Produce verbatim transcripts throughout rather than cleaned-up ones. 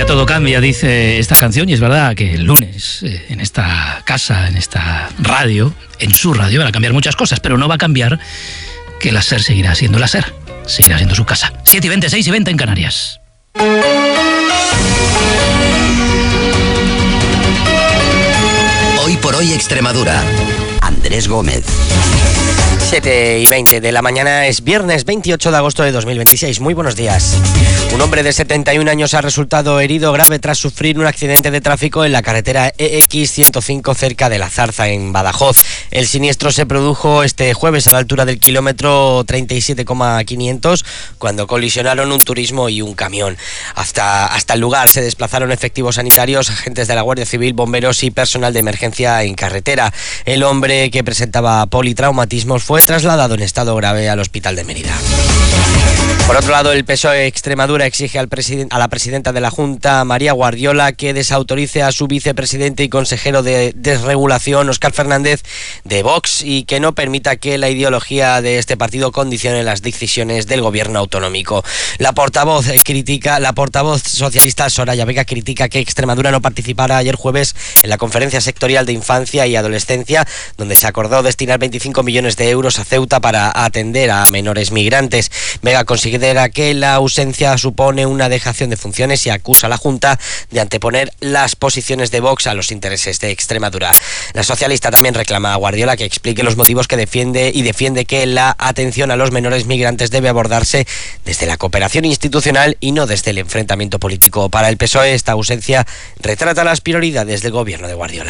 todo cambia, dice esta canción, y es verdad que el lunes, eh, en esta casa, en esta radio, en su radio, van a cambiar muchas cosas, pero no va a cambiar que la SER seguirá siendo la SER, seguirá siendo su casa. siete y veinte, seis y veinte en Canarias. Hoy por hoy Extremadura. Andrés Gómez. siete y veinte de la mañana, es viernes veintiocho de agosto de dos mil veintiséis. Muy buenos días. Un hombre de setenta y un años ha resultado herido grave tras sufrir un accidente de tráfico en la carretera E X ciento cinco cerca de La Zarza, en Badajoz. El siniestro se produjo este jueves a la altura del kilómetro treinta y siete coma quinientos cuando colisionaron un turismo y un camión. Hasta, hasta el lugar se desplazaron efectivos sanitarios, agentes de la Guardia Civil, bomberos y personal de emergencia en carretera. El hombre, que presentaba politraumatismos, fue trasladado en estado grave al hospital de Mérida. Por otro lado, el P S O E Extremadura exige al president- a la presidenta de la Junta, María Guardiola, que desautorice a su vicepresidente y consejero de desregulación, Óscar Fernández, de Vox, y que no permita que la ideología de este partido condicione las decisiones del gobierno autonómico. La portavoz critica, la portavoz socialista Soraya Vega critica que Extremadura no participara ayer jueves en la conferencia sectorial de infancia y adolescencia, donde se acordó destinar veinticinco millones de euros a Ceuta para atender a menores migrantes. Vega considera que la ausencia supone una dejación de funciones y acusa a la Junta de anteponer las posiciones de Vox a los intereses de Extremadura. La socialista también reclama a Guardiola que explique los motivos que defiende y defiende que la atención a los menores migrantes debe abordarse desde la cooperación institucional y no desde el enfrentamiento político. Para el P S O E, esta ausencia retrata las prioridades del gobierno de Guardiola.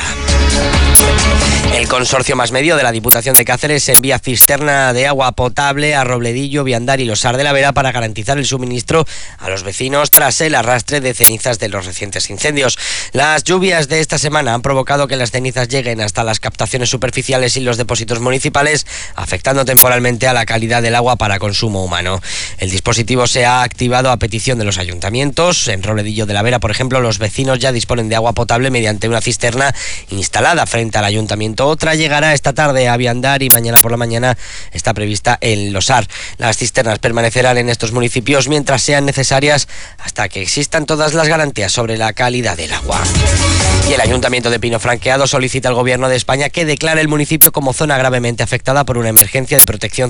El consorcio Más Medio de la Diputación de Cáceres envía cisterna de agua potable a Robledillo, Viandar y Losar de la Vera para garantizar el suministro a los vecinos tras el arrastre de cenizas de los recientes incendios. Las lluvias de esta semana han provocado que las cenizas lleguen hasta las captaciones superficiales y los depósitos municipales, afectando temporalmente a la calidad del agua para consumo humano. El dispositivo se ha activado a petición de los ayuntamientos. En Robledillo de la Vera, por ejemplo, los vecinos ya disponen de agua potable mediante una cisterna instalada frente al ayuntamiento. Otra llegará esta tarde a Viandar y mañana por la mañana está prevista en Losar. Las cisternas permanecerán en estos municipios mientras sean necesarias hasta que existan todas las garantías sobre la calidad del agua. Y el Ayuntamiento de Pino Franqueado solicita al Gobierno de España que declare el municipio como zona gravemente afectada por una emergencia de protección